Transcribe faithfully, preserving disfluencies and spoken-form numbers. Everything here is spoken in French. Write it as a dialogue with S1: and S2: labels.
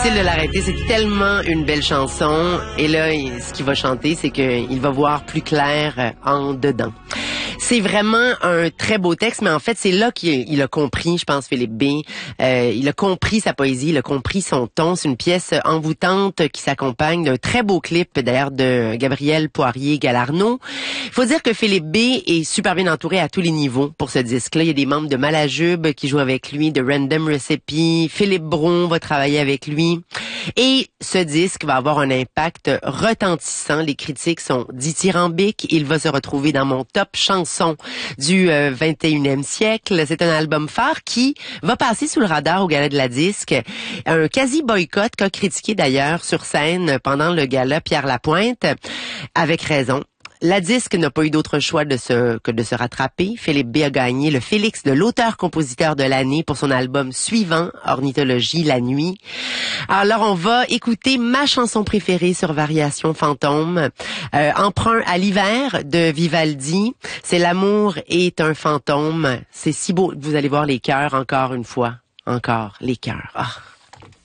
S1: De l'arrêter, c'est tellement une belle chanson. Et là, ce qu'il va chanter, c'est qu'il va voir plus clair en dedans. C'est vraiment un très beau texte, mais en fait, c'est là qu'il il a compris, je pense, Philippe B. Euh, il a compris sa poésie, il a compris son ton. C'est une pièce envoûtante qui s'accompagne d'un très beau clip, d'ailleurs, de Gabriel Poirier-Galarneau. Il faut dire que Philippe B. est super bien entouré à tous les niveaux pour ce disque-là. Il y a des membres de Malajube qui jouent avec lui, de Random Recipe. Philippe Bron va travailler avec lui. Et ce disque va avoir un impact retentissant. Les critiques sont dithyrambiques. Il va se retrouver dans mon top chanson du euh, vingt et unième siècle. C'est un album phare qui va passer sous le radar au Gala de la Disque. Un quasi-boycott qu'a critiqué d'ailleurs sur scène pendant le gala Pierre Lapointe, avec raison. La Disque n'a pas eu d'autre choix de se, que de se rattraper. Philippe B. a gagné le Félix de l'auteur-compositeur de l'année pour son album suivant, Ornithologie, la nuit. Alors, on va écouter ma chanson préférée sur Variation Fantôme, euh, Emprunt à l'hiver de Vivaldi. C'est L'amour est un fantôme. C'est si beau. Vous allez voir les cœurs encore une fois. Encore les cœurs. Ah.